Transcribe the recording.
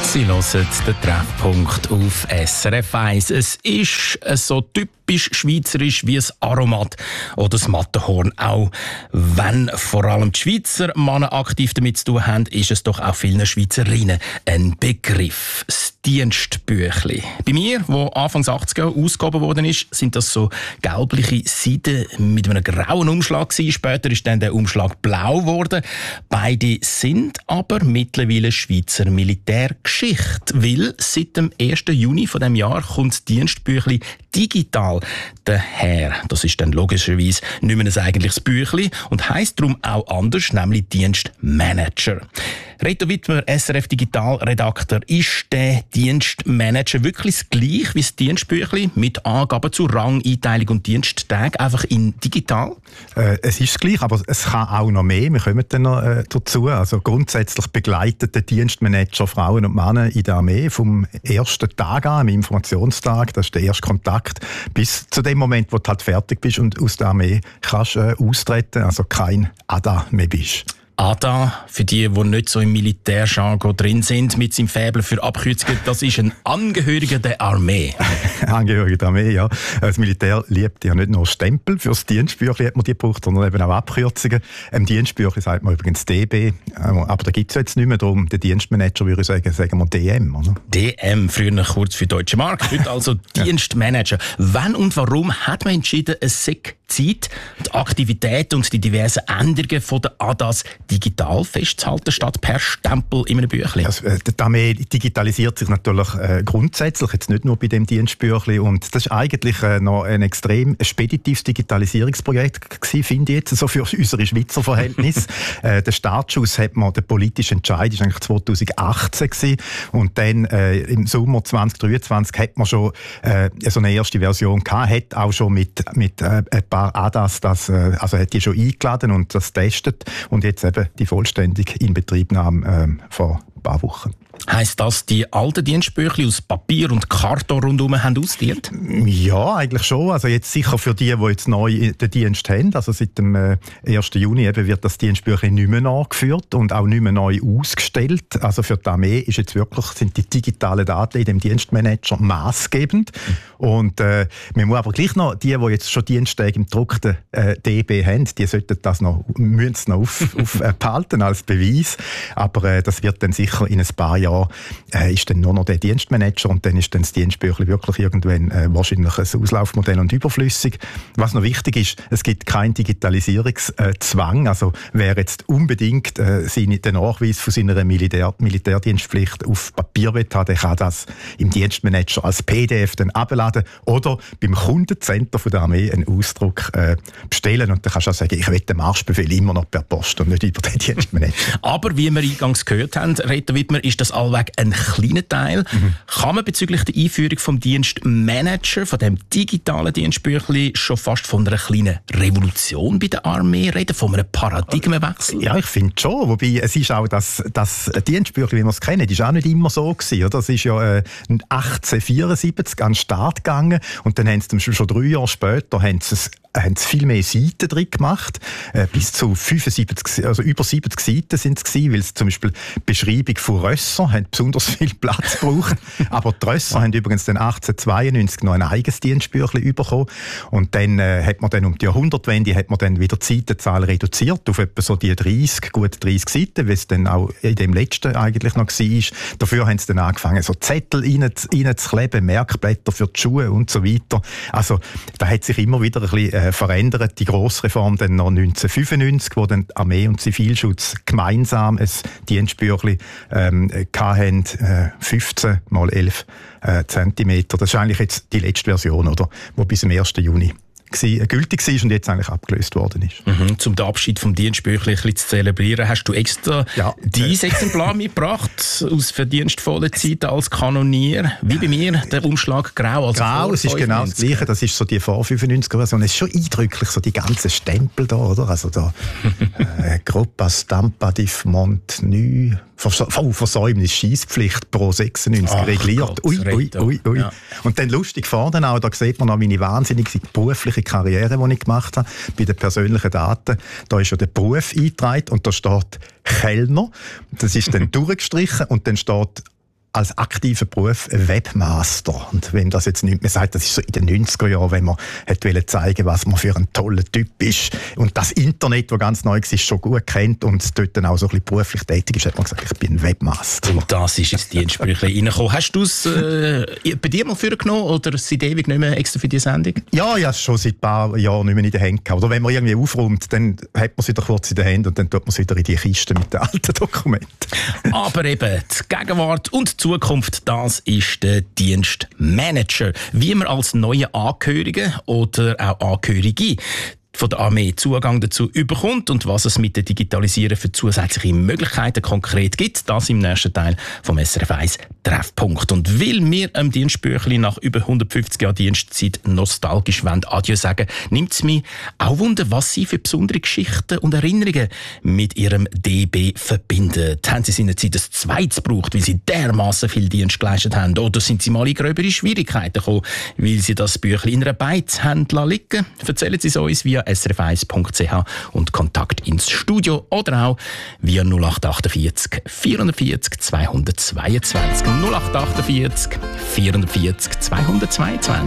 Sie hören den Treffpunkt auf SRF 1. Es ist so typisch schweizerisch wie das Aromat oder das Matterhorn. Auch wenn vor allem die Schweizer Männer aktiv damit zu tun haben, ist es doch auch vielen Schweizerinnen ein Begriff. Das Dienstbüchli. Bei mir, wo Anfang 80er ausgegeben worden ist, sind das so gelbliche Seiten mit einem grauen Umschlag gewesen. Später ist dann der Umschlag blau geworden. Beide sind aber mittlerweile Schweizer Militärgeschichte, weil seit dem 1. Juni von dem Jahr kommt das Dienstbüchli digital daher. Das ist dann logischerweise nicht mehr ein eigentliches Büchli und heisst darum auch anders, nämlich Dienstmanager. Reto Wittmer, SRF Digitalredakteur, ist der Dienstmanager wirklich das gleiche wie das Dienstbüchli mit Angaben zu Rangeinteilung und Diensttag, einfach in digital? Es ist gleich, aber es kann auch noch mehr. Wir kommen dann noch dazu. Also grundsätzlich begleitet der Dienstmanager Frauen und Männer in der Armee vom ersten Tag an, am Informationstag, das ist der erste Kontakt, bis zu dem Moment, wo du halt fertig bist und aus der Armee kannst austreten, also kein ADA mehr bist. ADA, für die nicht so im Militärjargon drin sind, mit seinem Faible für Abkürzungen, das ist ein Angehöriger der Armee. Angehöriger der Armee, ja. Das Militär liebt ja nicht nur Stempel, fürs Dienstbüchli hat man die gebraucht, sondern eben auch Abkürzungen. Im Dienstbüchli sagt man übrigens DB, aber da gibt es jetzt nicht mehr, darum der Dienstmanager würde ich sagen wir DM, oder? DM, früher kurz für Deutsche Mark, heute also Dienstmanager. Wann und warum hat man entschieden, es sei Zeit, die Aktivität und die diversen Änderungen von der ADAS digital festzuhalten, statt per Stempel in einem Büchlein? Also, die Armee digitalisiert sich natürlich grundsätzlich, jetzt nicht nur bei dem Dienstbüchlein. Und das ist eigentlich noch ein extrem speditives Digitalisierungsprojekt gewesen, finde ich jetzt, so für unsere Schweizer Verhältnisse. Der Startschuss hat man, der politische Entscheid ist eigentlich 2018 gewesen. Und dann im Sommer 2023 hat man schon so eine erste Version gehabt, hat auch schon mit ein paar ADAS also hat die schon eingeladen und das testet und jetzt eben die vollständige Inbetriebnahme vor ein paar Wochen. Heisst das, die alten Dienstbüchlein aus Papier und Karton rundherum haben ausgedient? Ja, eigentlich schon. Also jetzt sicher für die jetzt neu den Dienst haben. Also seit dem 1. Juni eben wird das Dienstbüchlein nicht mehr nachgeführt und auch nicht mehr neu ausgestellt. Also für die Armee ist jetzt wirklich, sind die digitalen Daten in dem Dienstmanager maßgebend. Und man muss aber gleich noch, die jetzt schon Diensttage im gedruckten DB haben, die sollten das noch, müssen es noch behalten als Beweis. Aber das wird dann sicher in ein paar Jahren ist dann nur noch der Dienstmanager und dann ist dann das Dienstbüchlein wirklich irgendwann wahrscheinlich ein Auslaufmodell und überflüssig. Was noch wichtig ist, es gibt keinen Digitalisierungszwang. Also wer jetzt unbedingt den Nachweis von seiner Militärdienstpflicht auf Papier will haben, der kann das im Dienstmanager als PDF dann abladen oder beim Kundencenter von der Armee einen Ausdruck bestellen und dann kannst du auch sagen, ich will den Marschbefehl immer noch per Post und nicht über den Dienstmanager. Aber wie wir eingangs gehört haben, Reto Wittmer, ist das allweg ein kleiner Teil. Kann man bezüglich der Einführung vom Dienstmanager, von dem digitalen Dienstbüchlein, schon fast von einer kleinen Revolution bei der Armee reden, von einem Paradigmenwechsel? Ja, ich finde schon. Wobei, es ist auch das Dienstbüchlein, wie wir es kennen, das ist auch nicht immer so gewesen. Oder? Das ist ja 1874 an den Start gegangen und dann haben sie schon 3 Jahre später haben sie viel mehr Seiten drin gemacht. Bis zu 75, also über 70 Seiten sind es gewesen, weil es zum Beispiel Beschreibung von Rössern haben besonders viel Platz gebraucht. Aber die Rösser haben übrigens dann 1892 noch ein eigenes Dienstbüchlein bekommen. Und dann hat man dann um die Jahrhundertwende hat man dann wieder die Seitenzahl reduziert auf etwa so die 30, gut 30 Seiten, wie es dann auch in dem letzten eigentlich noch war. Dafür haben sie dann angefangen, so Zettel reinzukleben, Merkblätter für die Schuhe und so weiter. Also da hat sich immer wieder ein bisschen verändert. Die Grossreform dann noch 1995, wo dann Armee und Zivilschutz gemeinsam ein Dienstbüchlein hatten, 15 mal 11 Zentimeter. Das ist eigentlich jetzt die letzte Version, oder? Die bis zum 1. Juni gültig war und jetzt eigentlich abgelöst worden ist. Zum Abschied vom Dienstbüchlein ein bisschen zu zelebrieren, hast du extra dein Exemplar mitgebracht aus verdienstvollen Zeiten als Kanonier. Wie bei mir, der Umschlag grau. Also grau, es ist genau das Gleiche. Das ist so die vor 95er-Version. Es ist schon eindrücklich, so die ganzen Stempel da, oder? Also da Gruppa Stampa di Montnü, Versäumnis, Schiesspflicht pro 96 regliert. Ui. Ja. Und dann lustig vorne auch, da sieht man auch meine wahnsinnige berufliche Karriere, die ich gemacht habe, bei den persönlichen Daten. Da ist ja der Beruf eingetragen und da steht Kellner. Das ist dann durchgestrichen und dann steht als aktiver Beruf ein Webmaster. Und wenn das jetzt nicht mehr sagt, das ist so in den 90er Jahren, wenn man wollte zeigen, was man für ein toller Typ ist und das Internet, das ganz neu war, schon gut kennt und dort dann auch so ein bisschen beruflich tätig ist, hat man gesagt, ich bin ein Webmaster. Und das ist ins Dienstbüchlein reingekommen. Hast du es bei dir mal vorgenommen oder seit ewig nicht mehr extra für die Sendung? Ja, ich habe es schon seit ein paar Jahren nicht mehr in den Händen gehabt. Oder wenn man irgendwie aufräumt, dann hat man es wieder kurz in den Händen und dann tut man es wieder in die Kiste mit den alten Dokumenten. Aber eben, die Gegenwart und die Zukunft, das ist der Dienstmanager. Wie man als neue Angehörige oder auch Angehörige von der Armee Zugang dazu überkommt und was es mit der Digitalisierung für zusätzliche Möglichkeiten konkret gibt, das im nächsten Teil vom SRF 1 Treffpunkt. Und weil wir am Dienstbüchlein nach über 150 Jahren Dienstzeit nostalgisch Adieu sagen, nimmt es mich auch Wunder, was Sie für besondere Geschichten und Erinnerungen mit Ihrem DB verbinden. Haben Sie seinerzeit ein zweites gebraucht, weil Sie dermassen viel Dienst geleistet haben? Oder sind Sie mal in gröbere Schwierigkeiten gekommen, weil Sie das Büchlein in einer Beiz haben liegen? Erzählen Sie es uns via srf1.ch und Kontakt ins Studio oder auch via 0848 440 222. 0848 440 222.